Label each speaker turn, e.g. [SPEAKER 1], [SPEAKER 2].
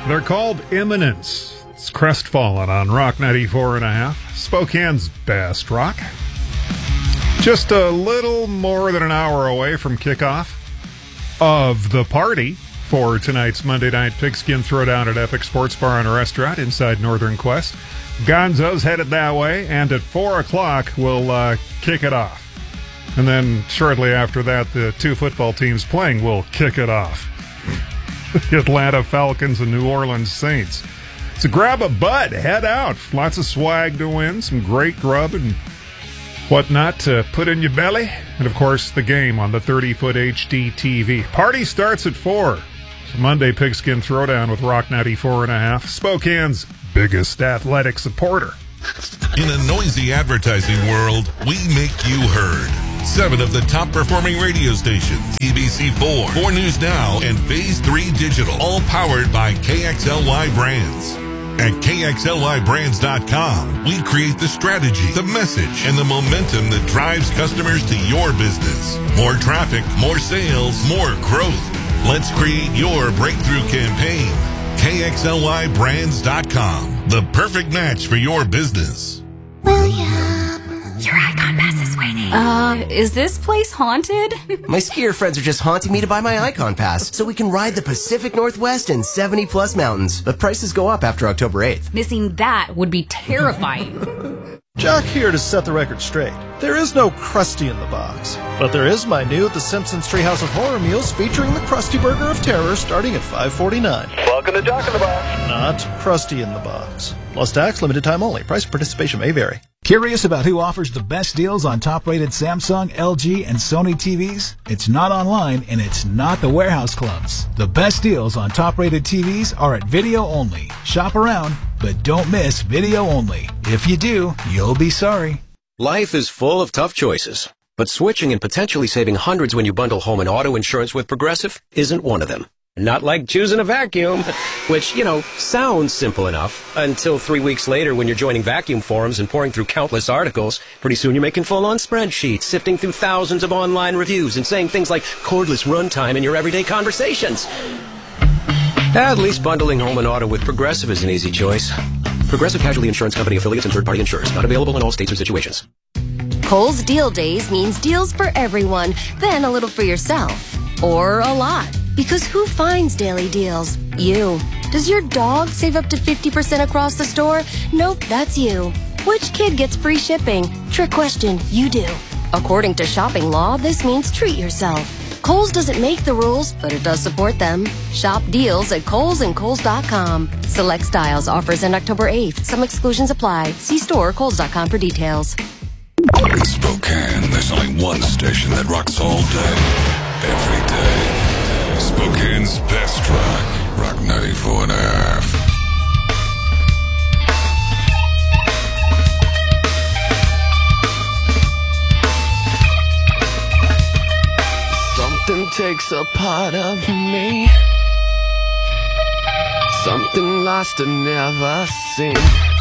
[SPEAKER 1] They're called Imminence. It's Crestfallen on Rock 94.5, Spokane's best rock. Just a little more than an hour away from kickoff of the party for tonight's Monday Night Pigskin Throwdown at Epic Sports Bar and Restaurant inside Northern Quest. Gonzo's headed that way, and at 4 o'clock we'll kick it off. And then shortly after that, the two football teams playing will kick it off. The Atlanta Falcons and New Orleans Saints. So grab a bud, head out. Lots of swag to win, some great grub and whatnot to put in your belly. And, of course, the game on the 30-foot HD TV. Party starts at 4. So Monday Pigskin Throwdown with Rock 94.5, Spokane's biggest athletic supporter.
[SPEAKER 2] In a noisy advertising world, we make you heard. 7 of the top performing radio stations, TBC4, 4 News Now, and Phase 3 Digital, all powered by KXLY Brands. At KXLYBrands.com, we create the strategy, the message, and the momentum that drives customers to your business. More traffic, more sales, more growth. Let's create your breakthrough campaign. KXLYBrands.com, the perfect match for your business.
[SPEAKER 3] William, your Icon Pass is waiting.
[SPEAKER 4] Is this place haunted?
[SPEAKER 5] My skier friends are just haunting me to buy my Icon Pass so we can ride the Pacific Northwest and 70-plus mountains. But prices go up after October 8th.
[SPEAKER 4] Missing that would be terrifying.
[SPEAKER 6] Jock here to set the record straight. There is no Krusty in the box, but there is my new The Simpsons Treehouse of Horror meals featuring the Krusty Burger of Terror starting at $5.49.
[SPEAKER 7] Welcome to Jock in the Box.
[SPEAKER 6] Not Krusty in the box. Plus tax, limited time only. Price and participation may vary.
[SPEAKER 8] Curious about who offers the best deals on top-rated Samsung, LG, and Sony TVs? It's not online, and it's not the warehouse clubs. The best deals on top-rated TVs are at Video Only. Shop around, but don't miss Video Only. If you do, you'll be sorry.
[SPEAKER 9] Life is full of tough choices, but switching and potentially saving hundreds when you bundle home and auto insurance with Progressive isn't one of them. Not like choosing a vacuum, which, sounds simple enough until 3 weeks later when you're joining vacuum forums and pouring through countless articles. Pretty soon you're making full-on spreadsheets, sifting through thousands of online reviews and saying things like cordless runtime in your everyday conversations. At least bundling home and auto with Progressive is an easy choice. Progressive Casualty Insurance Company affiliates and third-party insurers. Not available in all states or situations.
[SPEAKER 10] Kohl's Deal Days means deals for everyone, then a little for yourself. Or a lot. Because who finds daily deals? You. Does your dog save up to 50% across the store? Nope, that's you. Which kid gets free shipping? Trick question, you do. According to shopping law, this means treat yourself. Kohl's doesn't make the rules, but it does support them. Shop deals at Kohl's and Kohl's.com. Select styles, offers end October 8th. Some exclusions apply. See store or Kohl's.com for details.
[SPEAKER 2] In Spokane, there's only one station that rocks all day, every day. Spokane's best rock, Rock 94.5.
[SPEAKER 11] Something takes a part of me, something lost and never seen.